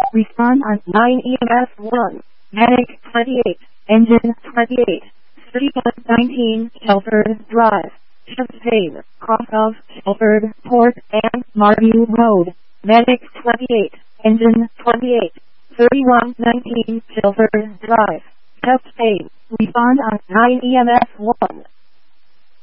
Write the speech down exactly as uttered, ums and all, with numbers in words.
Respond on nine E M S one. Medic twenty-eight. Engine twenty-eight. thirty-one nineteen Shelford Drive. Champaign, cross of Shelford Port and Marview Road. Medic twenty-eight. Engine twenty-eight. thirty-one nineteen Shelford Drive. Champaign. Respond on nine E M S one.